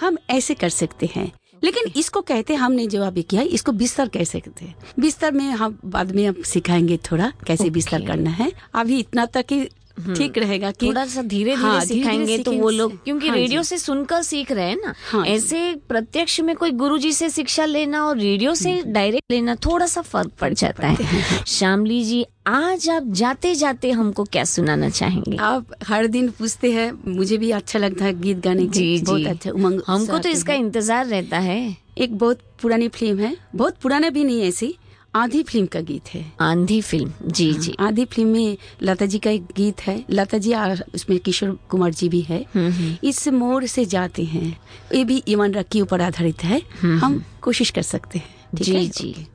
हम ऐसे कर सकते हैं। लेकिन इसको कहते हमने जो अभी किया इसको बिस्तर कह सकते हैं। बिस्तर में हम बाद में अब सिखाएंगे थोड़ा कैसे बिस्तर करना है। अभी इतना तक ही ठीक रहेगा कि थोड़ा सा धीरे धीरे सिखाएंगे तो वो लोग, क्योंकि हाँ रेडियो से सुनकर सीख रहे हैं ना। हाँ ऐसे प्रत्यक्ष में कोई गुरुजी से शिक्षा लेना और रेडियो से डायरेक्ट लेना थोड़ा सा फर्क पड़ जाता है। श्यामली जी, आज आप जाते जाते हमको क्या सुनाना चाहेंगे? आप हर दिन पूछते हैं, मुझे भी अच्छा लगता है गीत गाने की। जी बहुत जी, अच्छा उमंग हमको तो इसका इंतजार रहता है। एक बहुत पुरानी फिल्म है, बहुत पुराना भी नहीं, ऐसी आंधी फिल्म का गीत है। आंधी फिल्म, जी जी। आंधी फिल्म में लता जी का एक गीत है, लता जी और उसमें किशोर कुमार जी भी है। इस मोड़ से जाते हैं, ये भी ईमान रखी ऊपर आधारित है। हम कोशिश कर सकते हैं। जी जी।